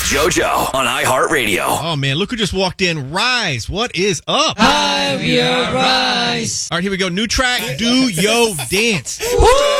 JoJo on iHeartRadio. Oh, man, look who just walked in. Rise, what is up? Javier Rise. All right, here we go. New track, Do Yo Dance. Woo!